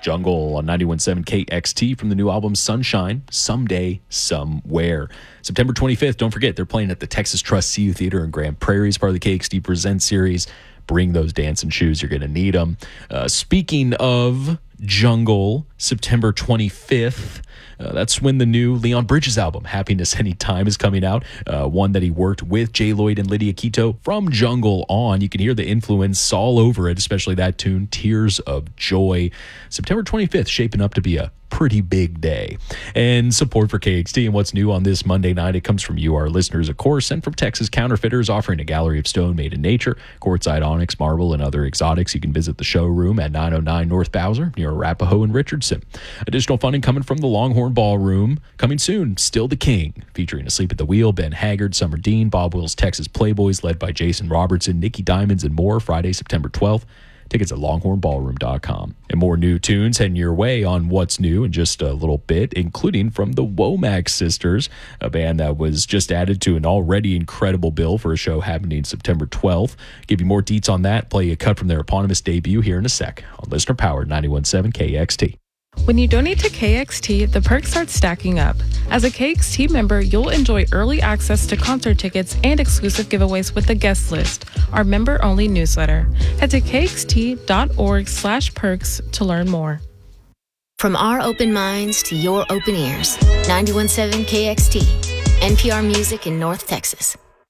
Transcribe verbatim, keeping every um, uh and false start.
Jungle on ninety-one point seven K X T from the new album Sunshine, Someday, Somewhere. September twenty-fifth, don't forget, they're playing at the Texas Trust C U Theater in Grand Prairie as part of the K X T Presents series. Bring those dancing shoes. You're going to need them. Uh, speaking of Jungle, September twenty-fifth, uh, that's when the new Leon Bridges album, Happiness Anytime, is coming out. Uh, one that he worked with Jay Lloyd and Lydia Quito from Jungle on. You can hear the influence all over it, especially that tune, Tears of Joy. September twenty-fifth, shaping up to be a pretty big day. And support for K X T and what's new on this Monday night, it comes from you, our listeners, of course, and from Texas Counterfeiters, offering a gallery of stone made in nature, quartzite, onyx, marble, and other exotics. You can visit the showroom at nine oh nine North Bowser near Arapahoe and Richardson. Additional funding coming from the Longhorn Ballroom. Coming soon, Still the King, featuring Asleep at the Wheel, Ben Haggard, Summer Dean, Bob Wills' Texas Playboys, led by Jason Robertson, Nikki Diamonds, and more. Friday, September twelfth. Tickets at longhorn ballroom dot com. And more new tunes heading your way on What's New in just a little bit, including from the Womack Sisters, a band that was just added to an already incredible bill for a show happening September twelfth. Give you more deets on that, play a cut from their eponymous debut here in a sec on Listener Powered ninety-one point seven K X T. When you donate to K X T, the perks start stacking up. As a K X T member, you'll enjoy early access to concert tickets and exclusive giveaways with the guest list, our member-only newsletter. Head to kxt.org slash perks to learn more. From our open minds to your open ears, ninety-one point seven K X T, N P R Music in North Texas.